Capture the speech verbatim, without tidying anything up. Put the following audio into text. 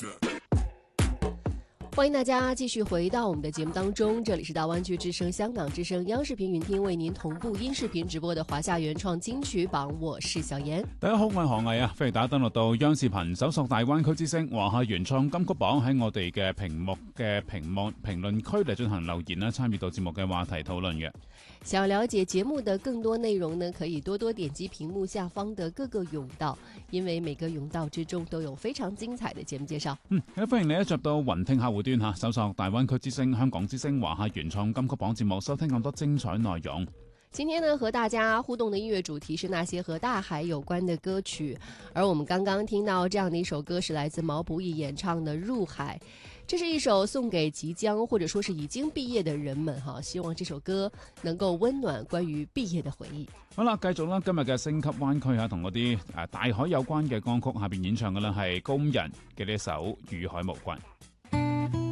欢迎大家继续回到我们的节目当中，这里是大湾区之声、香港之声、央视频云听为您同步音視頻直播的華夏原創金曲榜，我是小妍。 大家好，我係何毅啊，歡迎大家登錄到央視頻搜索大灣區之聲華夏原創金曲榜，喺我哋嘅屏幕嘅屏幕評論區嚟進行留言啦，參與到節目嘅話題討論嘅。 想要了解節目的更多內容呢，可以多多點擊屏幕下方的各個甬道，因為每個甬道之中都有非常精彩的節目介紹。 嗯，歡迎你一入到雲聽客戶端吓，搜索大灣區之聲、香港之聲、華夏原創金曲榜節目，收聽咁多精彩內容。 今天呢，和大家互動的音樂主題是那些和大海有關的歌曲，而我們剛剛聽到這樣的一首歌是來自毛不易演唱的《入海》，這是一首送給即將或者說是已經畢業的人們哈，希望這首歌能夠溫暖關於畢業的回憶。 好啦，繼續啦，今日嘅星級灣區吓，同嗰啲誒大海有關嘅歌曲，下邊演唱嘅呢係高人嘅呢首《與海無關》。